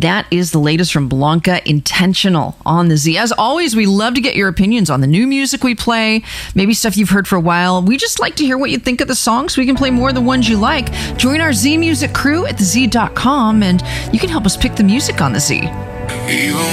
That is the latest from Blanca, Intentional, on the Z. As always, we love to get your opinions on the new music we play, maybe stuff you've heard for a while. We just like to hear what you think of the songs so we can play more of the ones you like. Join our Z Music crew at thez.com, and you can help us pick the music on the Z.